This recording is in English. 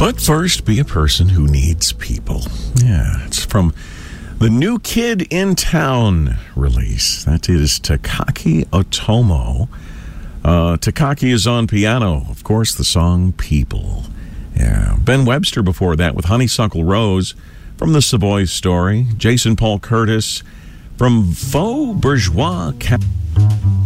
But first, be a person who needs people. Yeah, it's from the New Kid in Town release. That is Takaki Otomo. Takaki is on piano. Of course, the song People. Yeah. Ben Webster before that with Honeysuckle Rose from The Savoy Story. Jason Paul Curtis from Faux Bourgeois